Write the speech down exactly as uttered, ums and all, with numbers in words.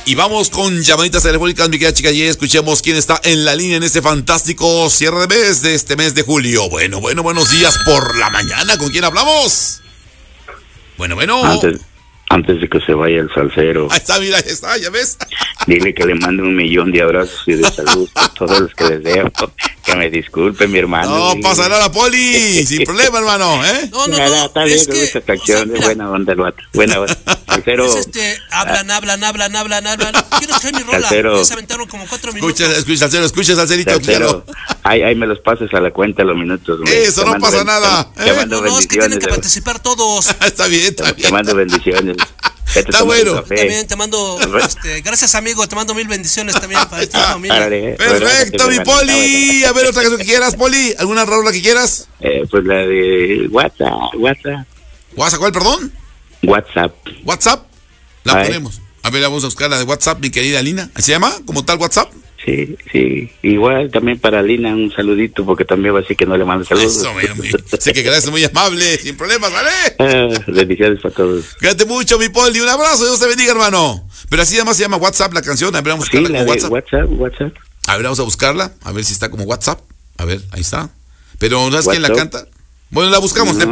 Y vamos con llamaditas telefónicas, mi querida chica, y escuchemos quién está en la línea en este fantástico cierre de mes de este mes de julio. Bueno, bueno, buenos días por la mañana. ¿Con quién hablamos? Bueno, bueno. Antes, antes de que se vaya el salsero. Ahí está, mira, ahí está, ya ves. Dile que le mande un millón de abrazos y de salud a todos los que les debo. Que me disculpe, mi hermano. No pasa nada, Poli. Sin problema, hermano, ¿eh? No, no, Nada, no. está bien, Es me que, gusta esta o sea, acción, de mira, buena onda el vato. Buena onda. Salsero. es este, hablan, hablan, hablan, hablan, hablan. Quiero escuchar mi rola. Salsero. Ya se aventaron como cuatro minutos. Escucha, escucha, salsero, escucha, salserito, Salsero. claro. Ahí, ahí me los pases a la cuenta los minutos. güey. Eso, Te no mando pasa ben- nada, Te, te ¿eh? mando No, no, es que tienen bendiciones. que güey. participar todos. Está bien, está Te, bien. te mando bendiciones. Vete Está tomando bueno. café. También te mando, este, gracias amigo, te mando mil bendiciones también para ti y tu familia. Árale, Perfecto, mi relájate, Poli. A ver, otra canción que quieras, Poli. ¿Alguna rola que quieras? Eh, pues la de WhatsApp, WhatsApp, ¿WhatsApp cuál, perdón? WhatsApp. ¿WhatsApp? La Ay. ponemos. A ver, vamos a buscar la de WhatsApp, mi querida Lina. ¿Se llama como tal WhatsApp? Sí, sí. Igual también para Lina un saludito porque también va a decir que no le mando saludos. Eso, mi amigo. Sé que gracias, muy amable. Sin problemas, ¿vale? Ah, bendiciones para todos. Cuídate mucho, mi Poli. Un abrazo. Dios te bendiga, hermano. Pero así además se llama WhatsApp la canción. A ver, vamos a Sí, buscarla la como de WhatsApp. WhatsApp, WhatsApp. A ver, vamos a buscarla. A ver si está como WhatsApp. A ver, ahí está. Pero ¿no sabes quién la WhatsApp. canta? Bueno, la buscamos. No.